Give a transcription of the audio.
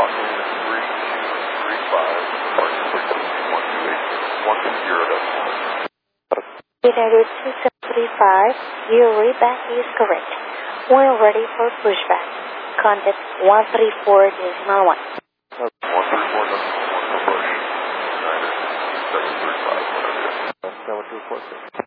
United 275, your readback is correct. We're ready for pushback. Contact 134.1. 7246.